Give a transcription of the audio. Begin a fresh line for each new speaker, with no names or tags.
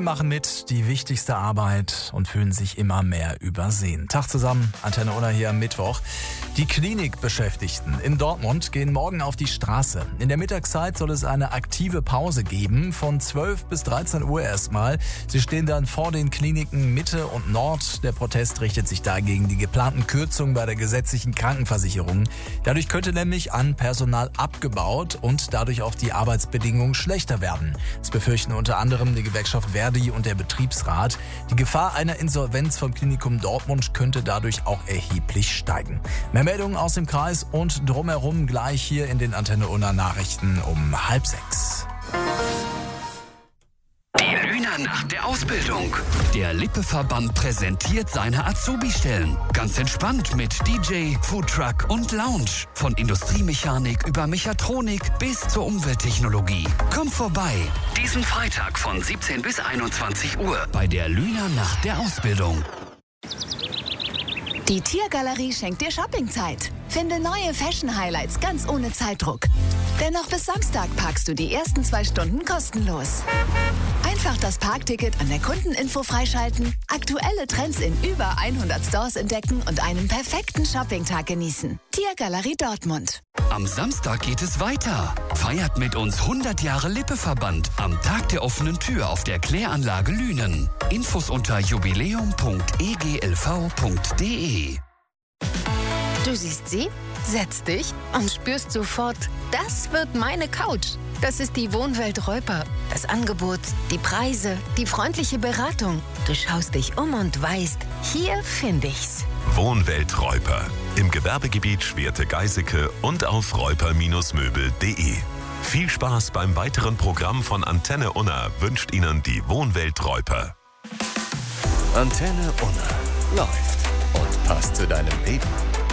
machen mit die wichtigste Arbeit und fühlen sich immer mehr übersehen. Tag zusammen, Antenne Unna hier am Mittwoch. Die Klinikbeschäftigten in Dortmund gehen morgen auf die Straße. In der Mittagszeit soll es eine aktive Pause geben, von 12 bis 13 Uhr erstmal. Sie stehen dann vor den Kliniken Mitte und Nord. Der Protest richtet sich dagegen die geplanten Kürzungen bei der gesetzlichen Krankenversicherung. Dadurch könnte nämlich an Personal abgebaut und dadurch auch die Arbeitsbedingungen schlechter werden. Das befürchten unter anderem die Gewerkschaft Verdi und der Betriebsrat. Die Gefahr einer Insolvenz vom Klinikum Dortmund könnte dadurch auch erheblich steigen. Mehr Meldungen aus dem Kreis und drumherum gleich hier in den Antenne Unna Nachrichten um 5:30.
Die Lüner Nacht der Ausbildung. Der Lippe-Verband präsentiert seine Azubi-Stellen. Ganz entspannt mit DJ, Foodtruck und Lounge. Von Industriemechanik über Mechatronik bis zur Umwelttechnologie. Komm vorbei. Diesen Freitag von 17 bis 21 Uhr bei der Lüner Nacht der Ausbildung.
Die Tiergalerie schenkt dir Shoppingzeit. Finde neue Fashion-Highlights ganz ohne Zeitdruck. Denn noch bis Samstag parkst du die ersten 2 Stunden kostenlos. Einfach das Parkticket an der Kundeninfo freischalten, aktuelle Trends in über 100 Stores entdecken und einen perfekten Shoppingtag genießen. Tiergalerie Dortmund.
Am Samstag geht es weiter. Feiert mit uns 100 Jahre Lippe-Verband am Tag der offenen Tür auf der Kläranlage Lünen. Infos unter jubiläum.eglv.de.
Du siehst sie, setzt dich und spürst sofort, das wird meine Couch. Das ist die Wohnwelt Reuper. Das Angebot, die Preise, die freundliche Beratung. Du schaust dich um und weißt, hier finde ich's.
Wohnwelt Reuper. Im Gewerbegebiet Schwerte-Geiseke und auf reuper-möbel.de. Viel Spaß beim weiteren Programm von Antenne Unna wünscht Ihnen die Wohnwelt Reuper.
Antenne Unna läuft und passt zu deinem Leben.